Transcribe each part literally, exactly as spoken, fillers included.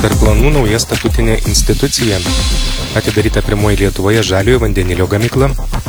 Tarp planų nauja statutinė institucija. Atidaryta pirmoji Lietuvoje žaliojo vandenilio gamykla.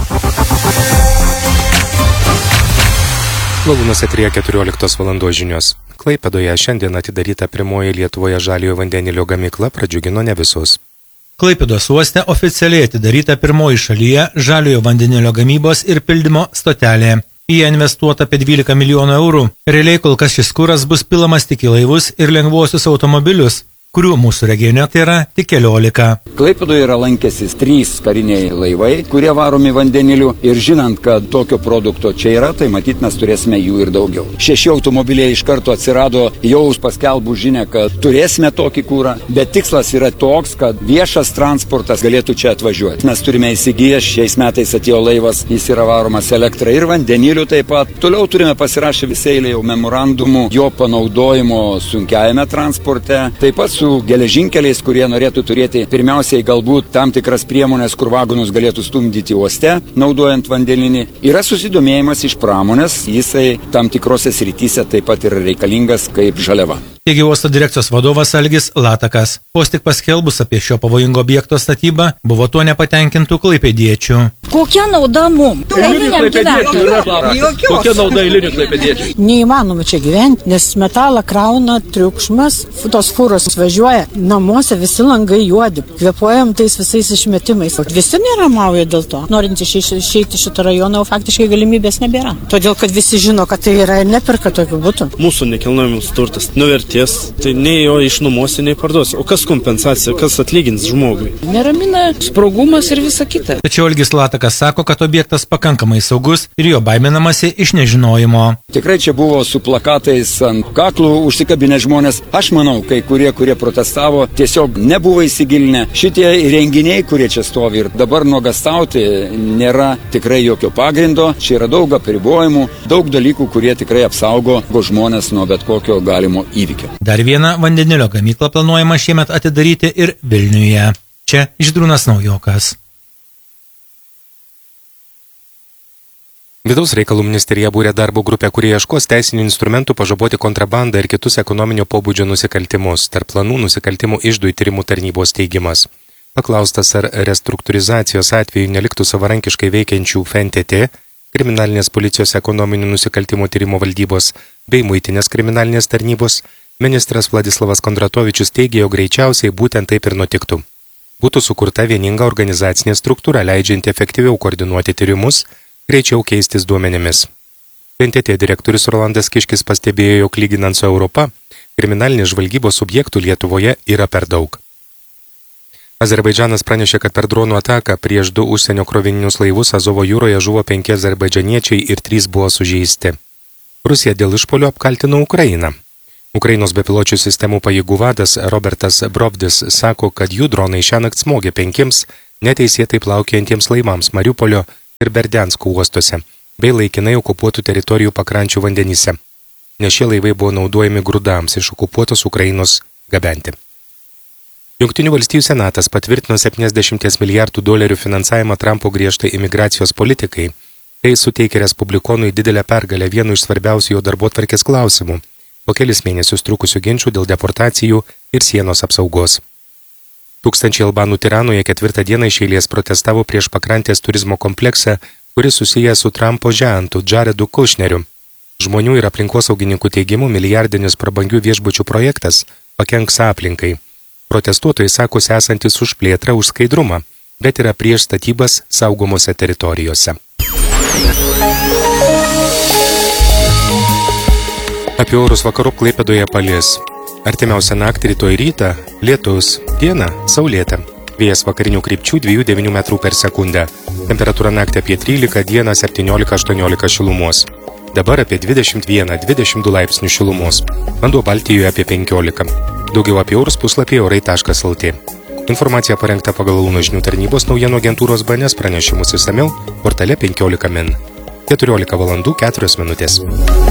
Lalūnuose trys keturioliktos valandos žinios. Klaipėdoje šiandien atidaryta pirmoji Lietuvoje žaliojo vandenilio gamykla pradžiugino ne visus. Klaipėdos uoste oficialiai atidaryta pirmoji šalyje žaliojo vandenilio gamybos ir pildymo stotelė. Į ją investuota apie dvylika milijonų eurų. Realiai kol kas šis kuras bus pilamas tik į laivus ir lengvuosius automobilius, kurių mūsų regione tai yra tik keliolika. Klaipėdoje yra lankęsis trys kariniai laivai, kurie varomi vandeniliu, ir žinant, kad tokio produkto čia yra, tai matyt mes turėsime jų ir daugiau. Šeši automobiliai iš karto atsirado jau paskelbus žinę, kad turėsime tokį kūrą, bet tikslas yra toks, kad viešas transportas galėtų čia atvažiuoti. Mes turime įsigiję, šiais metais atėjo laivas, jis yra varomas elektra ir vandeniliu taip pat. Toliau turime pasirašę visą eilę jau memorandumų jo panaudojimo sunkiajame transporte, taip pat su geležinkeliais, kurie norėtų turėti pirmiausiai galbūt tam tikras priemonės, kur vagonus galėtų stumdyti uoste, naudojant vandeninį. Yra susidomėjimas iš pramonės, jisai tam tikrose srityse taip pat yra reikalingas kaip žaliava. Teigė uosto direkcijos vadovas Algis Latakas. Vos tik paskelbus apie šio pavojingo objekto statybą, buvo tuo nepatenkintų klaipėdiečių. Kokia nauda mums? Kokia nauda eilinių klaipėdiečių? Neįmanoma čia gyventi, nes metalą krauna triukšmas, tos fūros važiuoja, namuose visi langai juodi, kvėpuojam tais visais išmetimais. Visi neramauja dėl to. Norint išeiti šitą rajoną, faktiškai galimybės nebėra. Todėl, kad visi žino, kad tai yra ir neperka tokių butų. Mūsų nekilnojamas turtas nuvertė. Tai nei jo išnuomosi, nei parduos. O kas kompensacija, kas atlygins žmogui? Neramina sprogumas ir visa kita. Tačiau Algis Latakas sako, kad objektas pakankamai saugus ir jo baiminamasi iš nežinojimo. Tikrai čia buvo su plakatais ant kaklų užsikabinę žmonės. Aš manau, kai kurie, kurie protestavo, tiesiog nebuvo įsigilinę. Šitie renginiai, kurie čia stovi ir dabar nuogastauti, nėra tikrai jokio pagrindo. Čia yra daug apribojimų, daug dalykų, kurie tikrai apsaugo žmonės nuo bet kokio galimo įvykio. Dar vieną vandenilio gamyklą planuojama šiemet atidaryti ir Vilniuje. Čia Žydrūnas Naujokas. Vidaus reikalų ministerija būrė darbo grupę, kurie ieškos teisinių instrumentų pažaboti kontrabandą ir kitus ekonominio pobūdžio nusikaltimus. Tarp planų nusikaltimų iždų tyrimų tarnybos teigimas. Paklaustas, ar restruktūrizacijos atveju neliktų savarankiškai veikiančių F N T T, kriminalinės policijos ekonominių nusikaltimų tyrimo valdybos bei muitinės kriminalinės tarnybos, ministras Vladislavas Kondratovičius teigė, jog greičiausiai būtent taip ir nutiktų. Būtų sukurta vieninga organizacinė struktūra, leidžianti efektyviau koordinuoti tyrimus, greičiau keistis duomenimis. F N T T direktorius Rolandas Kiškis pastebėjo, jog lyginant su Europa, kriminalinės žvalgybos subjektų Lietuvoje yra per daug. Azerbaidžanas pranešė, kad per dronų ataką prieš du užsienio krovininius laivus Azovo jūroje žuvo penki azerbaidžaniečiai ir trys buvo sužeisti. Rusija dėl išpolio apkaltino Ukrainą. Ukrainos bepiločių sistemų pajėgų vadas Robertas Brovdis sako, kad jų dronai šiąnakt smogė penkiems neteisėtai plaukiantiems laivams Mariupolio ir Berdiansko uostuose, bei laikinai okupuotų teritorijų pakrančių vandenyse, nes šie laivai buvo naudojami grūdams iš okupuotos Ukrainos gabenti. Jungtinių valstijų senatas patvirtino septyniasdešimties milijardų dolerių finansavimą Trumpo griežtai imigracijos politikai. Tai suteikė respublikonui didelę pergalę vienu iš svarbiausių jo darbotvarkės klausimų po kelis mėnesius trukusių ginčų dėl deportacijų ir sienos apsaugos. Tūkstančiai albanų Tiranoje ketvirtą dieną iš eilės protestavo prieš pakrantės turizmo kompleksą, kuris susijęs su Trumpo žentu Jaredu Kushneriu. Žmonių ir aplinkosaugininkų teigimu milijardinis prabangių viešbučių projektas pakenks aplinkai. Protestuotojai sakosi esantis už plėtrą, už skaidrumą, bet yra prieš statybas saugomose teritorijose. Apie orus vakarop Klaipėdoje palis. Artimiausią naktį rytoj rytą lietus, dieną saulėta. Vėjas vakarinių krypčių dviejų devynių metrų per sekundę. Temperatūra naktį apie trylika, dieną septyniolika aštuoniolika šilumos. Dabar apie dvidešimt vieną dvidešimt du laipsnių šilumos. Vanduo Baltijoje apie penkiolika. Daugiau apie orus puslapyje orai taškas el tė. Informacija parengta pagal Launo žinių tarnybos naujienų agentūros B N S pranešimus išsamiau portale penkiolika min. keturiolika valandų keturios minutės.